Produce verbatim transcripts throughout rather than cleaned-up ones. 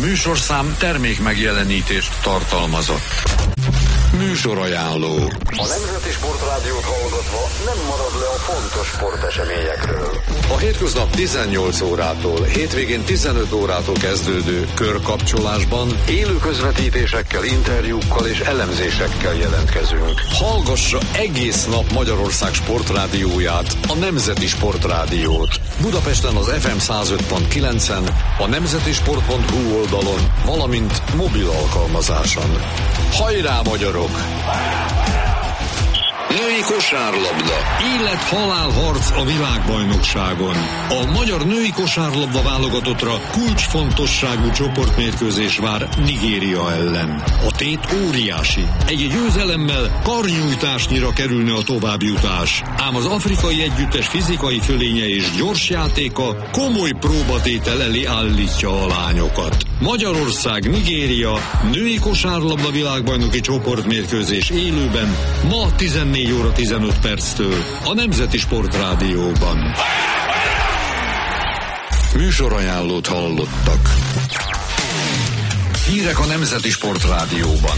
műsorszám termék megjelenítést tartalmazott. Műsorajánló. A Nemzeti Sportrádiót hallgatva nem marad le a fontos sporteseményekről. A hétköznap tizennyolc órától, hétvégén tizenöt órától kezdődő körkapcsolásban Élő közvetítésekkel, interjúkkal és elemzésekkel jelentkezünk. hallgassa egész nap Magyarország sportrádióját, a Nemzeti Sportrádiót. Budapesten az ef em száz öt pont kilencen, a nemzetisport pont hu oldalon, valamint mobil alkalmazáson. Hajrá, magyarok! Női kosárlabda. Élet-halál harc a világbajnokságon. A magyar női kosárlabda válogatottra kulcsfontosságú csoportmérkőzés vár Nigéria ellen. A tét óriási. Egy győzelemmel karnyújtásnyira kerülne a továbbjutás. Ám az afrikai együttes fizikai fölénye és gyors játéka komoly próbatétel elé állítja a lányokat. Magyarország, Nigéria, női kosárlabda világbajnoki csoportmérkőzés élőben ma tizennégy óra tizenöt perctől a Nemzeti Sportrádióban. Műsorajánlót hallottak. Hírek a Nemzeti Sportrádióban.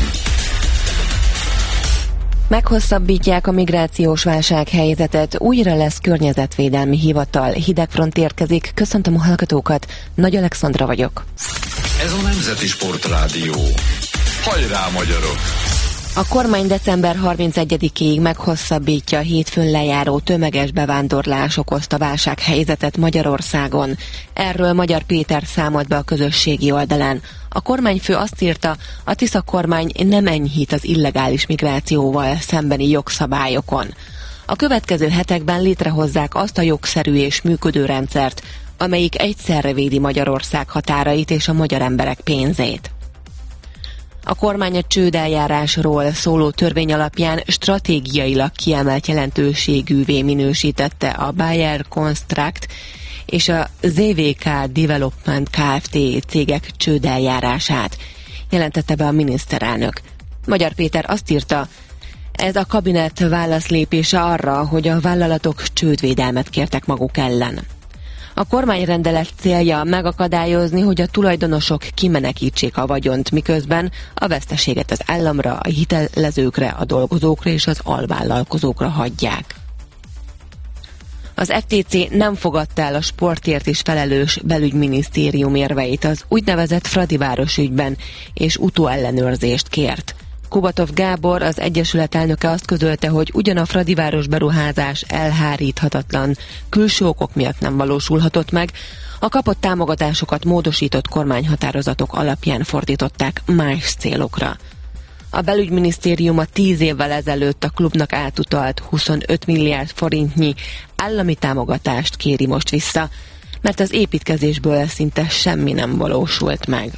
Meghosszabbítják a migrációs válsághelyzetet, újra lesz környezetvédelmi hivatal. Hidegfront érkezik, köszöntöm a hallgatókat, Nagy Alexandra vagyok. Ez a Nemzeti Sportrádió. Hajrá, magyarok! A kormány december harmincegyedikéig meghosszabbítja a hétfőn lejáró tömeges bevándorlás okozta válsághelyzetet Magyarországon. Erről Magyar Péter számolt be a közösségi oldalán. A kormányfő azt írta, a Tisza kormány nem enyhít az illegális migrációval szembeni jogszabályokon. A következő hetekben létrehozzák azt a jogszerű és működő rendszert, amelyik egyszerre védi Magyarország határait és a magyar emberek pénzét. A kormány a csődeljárásról szóló törvény alapján stratégiailag kiemelt jelentőségűvé minősítette a Bayer Construct és a zé vé ká Development Kft. Cégek csődeljárását, jelentette be a miniszterelnök. Magyar Péter azt írta, ez a kabinet válaszlépése arra, hogy a vállalatok csődvédelmet kértek maguk ellen. A kormányrendelet célja megakadályozni, hogy a tulajdonosok kimenekítsék a vagyont, miközben a veszteséget az államra, a hitelezőkre, a dolgozókra és az alvállalkozókra hagyják. Az ef té cé nem fogadta el a sportért is felelős belügyminisztérium érveit az úgynevezett Fradiváros ügyben, és utóellenőrzést kért. Kubatov Gábor, az Egyesület elnöke azt közölte, hogy ugyan a Fradiváros beruházás elháríthatatlan, külső okok miatt nem valósulhatott meg, a kapott támogatásokat módosított kormányhatározatok alapján fordították más célokra. A belügyminisztérium a tíz évvel ezelőtt a klubnak átutalt huszonöt milliárd forintnyi állami támogatást kéri most vissza, mert az építkezésből szinte semmi nem valósult meg.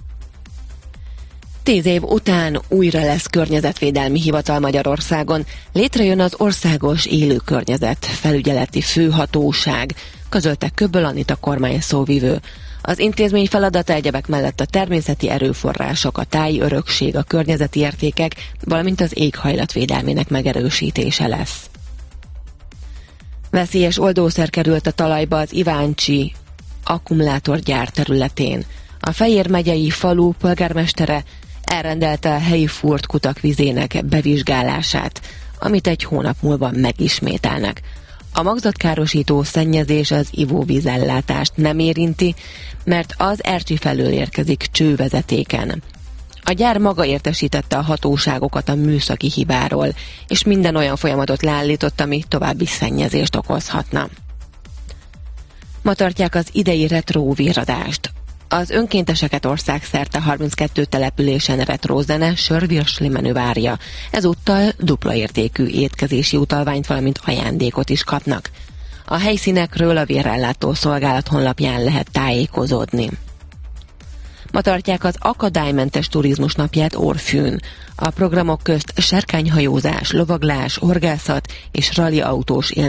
Tíz év után újra lesz környezetvédelmi hivatal Magyarországon. Létrejön az Országos Élőkörnyezet Felügyeleti Főhatóság, közölte Köbböl Anita kormány szóvivő. Az intézmény feladata egyebek mellett a természeti erőforrások, a táji örökség, a környezeti értékek, valamint az éghajlatvédelmének megerősítése lesz. Veszélyes oldószer került a talajba az Iváncsi akkumulátorgyár területén. A Fejér megyei falu polgármestere elrendelte a helyi furt kutak vizének bevizsgálását, amit egy hónap múlva megismételnek. A magzatkárosító szennyezés az ivóvízellátást nem érinti, mert az Ercsi felől érkezik csővezetéken. A gyár maga értesítette a hatóságokat a műszaki hibáról, és minden olyan folyamatot leállított, ami további szennyezést okozhatna. Ma tartják az idei retróvíradást. Az önkénteseket országszerte harminckettő településen retrózene, sörvirsli menü várja. Ezúttal dupla értékű étkezési utalványt, valamint ajándékot is kapnak. A helyszínekről a vérellátó szolgálat honlapján lehet tájékozódni. Ma tartják az akadálymentes turizmus napját Orfűn. A programok közt serkányhajózás, lovaglás, horgászat és rali autós